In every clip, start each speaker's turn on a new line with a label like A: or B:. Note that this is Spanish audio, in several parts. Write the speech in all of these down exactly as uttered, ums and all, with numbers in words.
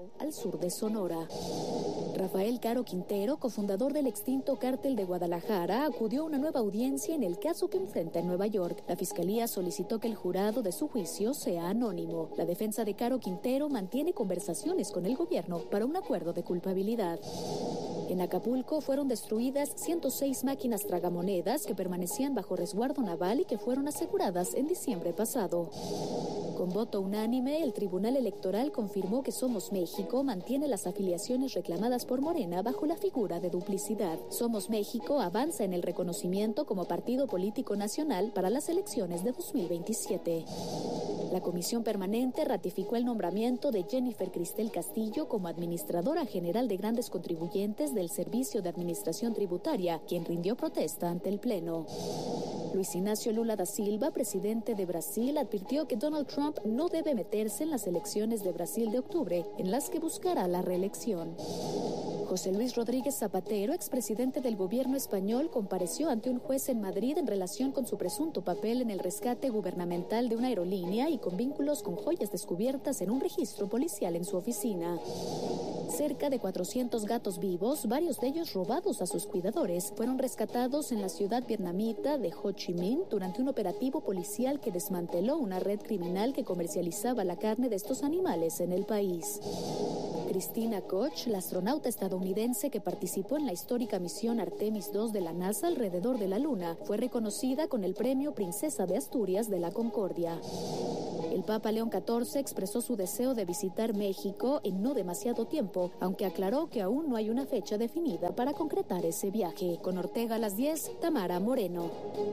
A: al sur de Sonora. Rafael Caro Quintero, cofundador del extinto Cártel de Guadalajara, acudió a una nueva audiencia en el caso que enfrenta en Nueva York. La fiscalía solicitó que el jurado de su juicio sea anónimo. La defensa de Caro Quintero mantiene conversaciones con el gobierno para un acuerdo de culpabilidad. En Acapulco fueron destruidas ciento seis máquinas tragamonedas que permanecían bajo resguardo naval y que fueron aseguradas en diciembre pasado. Con voto unánime, el Tribunal Electoral confirmó que Somos México mantiene las afiliaciones reclamadas por Morena bajo la figura de duplicidad. Somos México avanza en el reconocimiento como partido político nacional para las elecciones de dos mil veintisiete. La Comisión Permanente ratificó el nombramiento de Jennifer Cristel Castillo como Administradora General de Grandes Contribuyentes del Servicio de Administración Tributaria, quien rindió protesta ante el Pleno. Luis Ignacio Lula da Silva, presidente de Brasil, advirtió que Donald Trump no debe meterse en las elecciones de Brasil de octubre, en las que buscará la reelección. José Luis Rodríguez Zapatero, expresidente del gobierno español, compareció ante un juez en Madrid en relación con su presunto papel en el rescate gubernamental de una aerolínea y con vínculos con joyas descubiertas en un registro policial en su oficina. Cerca de cuatrocientos gatos vivos, varios de ellos robados a sus cuidadores, fueron rescatados en la ciudad vietnamita de Ho Chi Minh durante un operativo policial que desmanteló una red criminal que comercializaba la carne de estos animales en el país. Christina Koch, la astronauta estadounidense que participó en la histórica misión Artemis dos de la NASA alrededor de la Luna, fue reconocida con el premio Princesa de Asturias de la Concordia. El Papa León catorce expresó su deseo de visitar México en no demasiado tiempo, aunque aclaró que aún no hay una fecha definida para concretar ese viaje. Con Ortega a las diez, Tamara Moreno.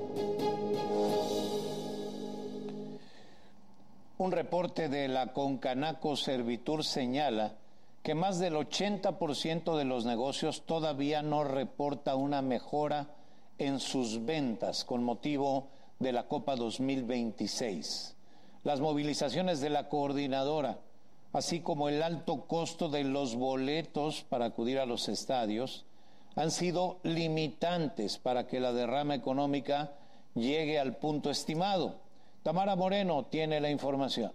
B: Un reporte de la Concanaco Servitur señala que más del ochenta por ciento de los negocios todavía no reporta una mejora en sus ventas con motivo de la Copa dos mil veintiséis. Las movilizaciones de la coordinadora, así como el alto costo de los boletos para acudir a los estadios, han sido limitantes para que la derrama económica llegue al punto estimado. Tamara Moreno tiene la información.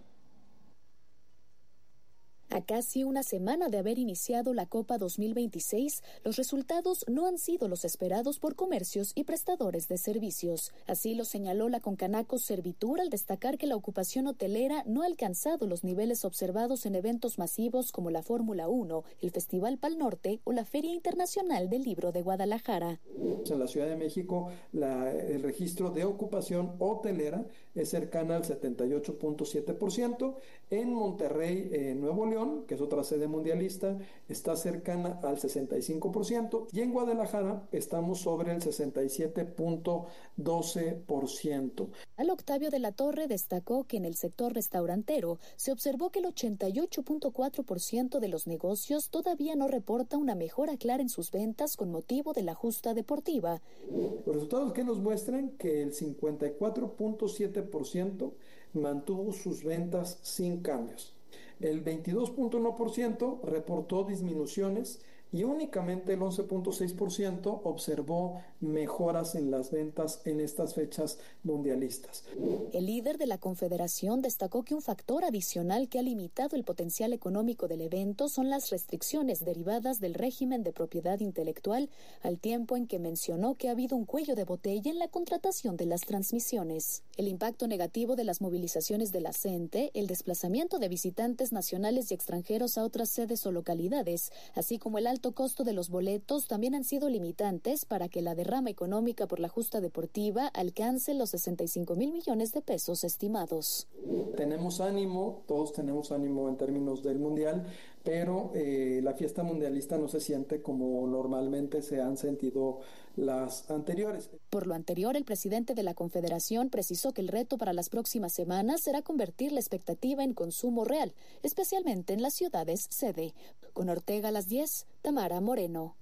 A: A casi una semana de haber iniciado la Copa dos mil veintiséis, los resultados no han sido los esperados por comercios y prestadores de servicios. Así lo señaló la Concanaco Servitur al destacar que la ocupación hotelera no ha alcanzado los niveles observados en eventos masivos como la Fórmula uno, el Festival Pal Norte o la Feria Internacional del Libro de Guadalajara.
C: En la Ciudad de México, la, el registro de ocupación hotelera es cercana al setenta y ocho punto siete por ciento. En Monterrey, eh, Nuevo León, que es otra sede mundialista, está cercana al sesenta y cinco por ciento, y en Guadalajara estamos sobre el sesenta y siete punto doce por ciento.
A: Al Octavio de la Torre destacó que en el sector restaurantero se observó que el ochenta y ocho punto cuatro por ciento de los negocios todavía no reporta una mejora clara en sus ventas con motivo de la justa deportiva.
C: Los resultados que nos muestran que el cincuenta y cuatro punto siete por ciento mantuvo sus ventas sin cambios. El veintidós punto uno por ciento reportó disminuciones y únicamente el once punto seis por ciento observó mejoras en las ventas en estas fechas mundialistas.
A: El líder de la Confederación destacó que un factor adicional que ha limitado el potencial económico del evento son las restricciones derivadas del régimen de propiedad intelectual, al tiempo en que mencionó que ha habido un cuello de botella en la contratación de las transmisiones. El impacto negativo de las movilizaciones de la CENTE, el desplazamiento de visitantes nacionales y extranjeros a otras sedes o localidades, así como el alto costo de los boletos también han sido limitantes para que la derrama económica por la justa deportiva alcance los sesenta y cinco mil millones de pesos estimados.
C: Tenemos ánimo, todos tenemos ánimo en términos del mundial, pero eh, la fiesta mundialista no se siente como normalmente se han sentido las anteriores.
A: Por lo anterior, el presidente de la Confederación precisó que el reto para las próximas semanas será convertir la expectativa en consumo real, especialmente en las ciudades sede. Con Ortega a las diez, Tamara Moreno.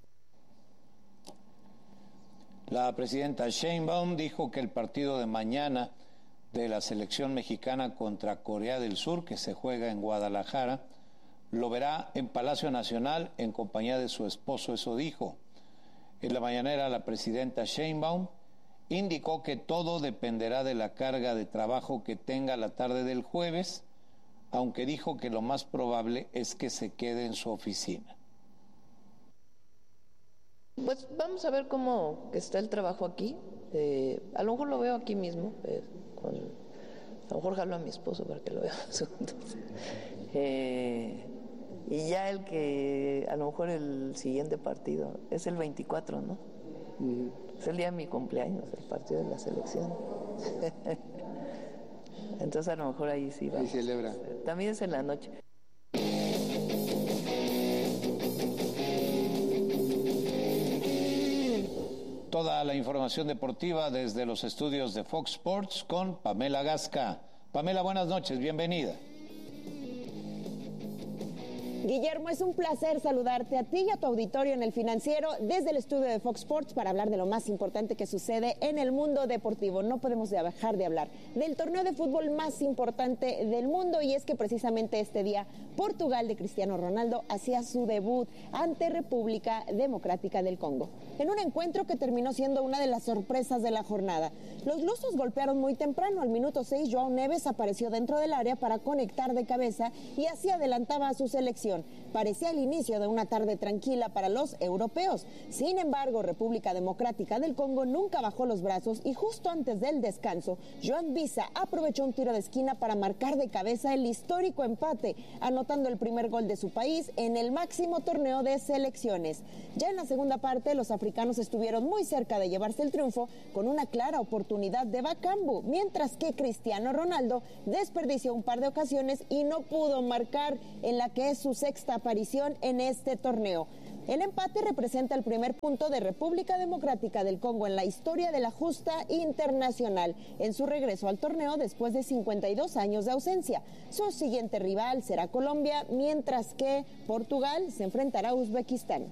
B: La presidenta Sheinbaum dijo que el partido de mañana de la selección mexicana contra Corea del Sur, que se juega en Guadalajara, lo verá en Palacio Nacional en compañía de su esposo, eso dijo. En la mañanera, la presidenta Sheinbaum indicó que todo dependerá de la carga de trabajo que tenga la tarde del jueves, aunque dijo que lo más probable es que se quede en su oficina.
D: Pues vamos a ver cómo está el trabajo aquí. Eh, a lo mejor lo veo aquí mismo. Eh, con, a lo mejor jalo a mi esposo para que lo vea juntos. Eh, y ya el que, a lo mejor el siguiente partido es el veinticuatro, ¿no? Uh-huh. Es el día de mi cumpleaños, el partido de la selección. Entonces a lo mejor ahí sí va.
E: Y celebra.
D: También es en la noche.
B: Toda la información deportiva desde los estudios de Fox Sports con Pamela Gasca. Pamela, buenas noches, bienvenida.
F: Guillermo, es un placer saludarte a ti y a tu auditorio en El Financiero desde el estudio de Fox Sports para hablar de lo más importante que sucede en el mundo deportivo. No podemos dejar de hablar del torneo de fútbol más importante del mundo, y es que precisamente este día Portugal de Cristiano Ronaldo hacía su debut ante República Democrática del Congo, en un encuentro que terminó siendo una de las sorpresas de la jornada. Los lusos golpearon muy temprano. Al minuto seis, João Neves apareció dentro del área para conectar de cabeza y así adelantaba a su selección. Parecía el inicio de una tarde tranquila para los europeos. Sin embargo, República Democrática del Congo nunca bajó los brazos y justo antes del descanso, Joan Visa aprovechó un tiro de esquina para marcar de cabeza el histórico empate, anotando el primer gol de su país en el máximo torneo de selecciones. Ya en la segunda parte, los africanos estuvieron muy cerca de llevarse el triunfo con una clara oportunidad de Bakambu, mientras que Cristiano Ronaldo desperdició un par de ocasiones y no pudo marcar en la que es su sexta aparición en este torneo. El empate representa el primer punto de República Democrática del Congo en la historia de la justa internacional en su regreso al torneo después de cincuenta y dos años de ausencia. Su siguiente rival será Colombia, mientras que Portugal se enfrentará a Uzbekistán.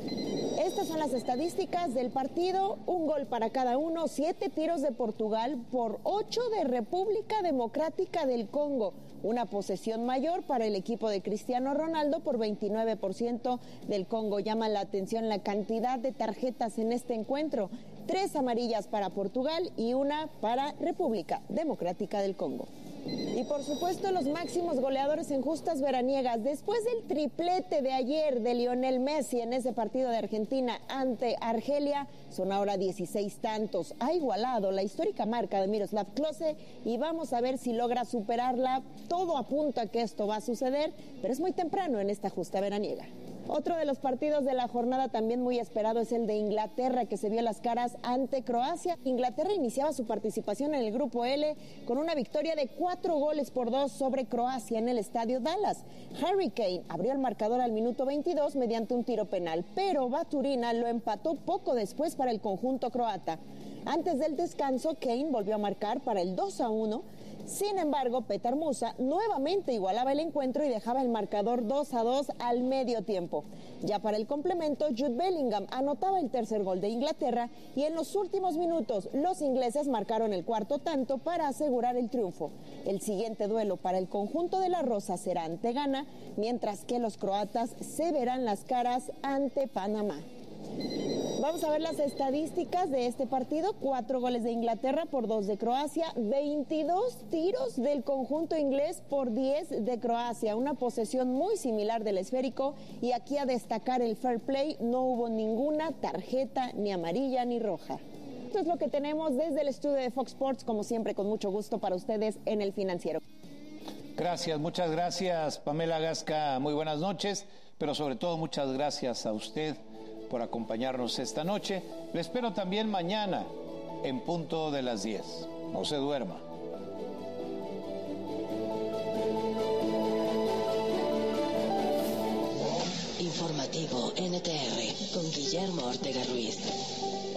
F: Estas son las estadísticas del partido: un gol para cada uno, siete tiros de Portugal por ocho de República Democrática del Congo. Una posesión mayor para el equipo de Cristiano Ronaldo por veintinueve por ciento del Congo. Llama la atención la cantidad de tarjetas en este encuentro: tres amarillas para Portugal y una para República Democrática del Congo. Y por supuesto, los máximos goleadores en justas veraniegas. Después del triplete de ayer de Lionel Messi en ese partido de Argentina ante Argelia, son ahora dieciséis tantos. Ha igualado la histórica marca de Miroslav Klose y vamos a ver si logra superarla. Todo apunta a que esto va a suceder, pero es muy temprano en esta justa veraniega. Otro de los partidos de la jornada también muy esperado es el de Inglaterra, que se vio las caras ante Croacia. Inglaterra iniciaba su participación en el Grupo L con una victoria de cuatro goles por dos sobre Croacia en el Estadio Dallas. Harry Kane abrió el marcador al minuto veintidós mediante un tiro penal, pero Baturina lo empató poco después para el conjunto croata. Antes del descanso, Kane volvió a marcar para el dos a uno. Sin embargo, Petar Musa nuevamente igualaba el encuentro y dejaba el marcador dos a dos al medio tiempo. Ya para el complemento, Jude Bellingham anotaba el tercer gol de Inglaterra y en los últimos minutos los ingleses marcaron el cuarto tanto para asegurar el triunfo. El siguiente duelo para el conjunto de la Rosa será ante Ghana, mientras que los croatas se verán las caras ante Panamá. Vamos a ver las estadísticas de este partido: cuatro goles de Inglaterra por dos de Croacia, veintidós tiros del conjunto inglés por diez de Croacia, una posesión muy similar del esférico, y aquí a destacar el fair play: no hubo ninguna tarjeta ni amarilla ni roja. Esto es lo que tenemos desde el estudio de Fox Sports, como siempre con mucho gusto para ustedes en El Financiero.
B: Gracias, muchas gracias Pamela Gasca, muy buenas noches, pero sobre todo muchas gracias a usted por acompañarnos esta noche. Le espero también mañana en punto de las diez. No se duerma.
G: Informativo N T R con Guillermo Ortega Ruiz.